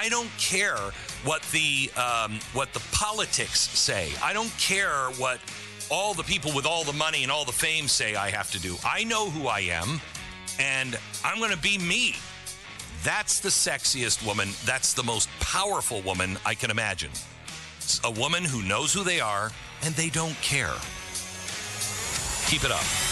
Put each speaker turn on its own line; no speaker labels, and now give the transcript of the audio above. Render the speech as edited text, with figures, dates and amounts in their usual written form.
I don't care what the politics say. I don't care what all the people with all the money and all the fame say I have to do. I know who I am, and I'm going to be me. That's the sexiest woman. That's the most powerful woman I can imagine. It's a woman who knows who they are, and they don't care. Keep it up.